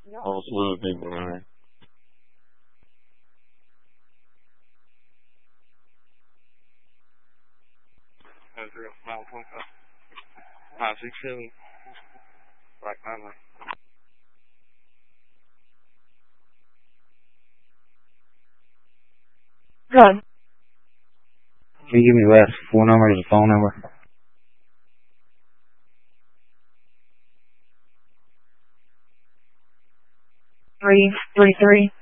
Whole slew of people in there. That's real. 567. Right, finally. Run. Can you give me the last four numbers of the phone number? 333.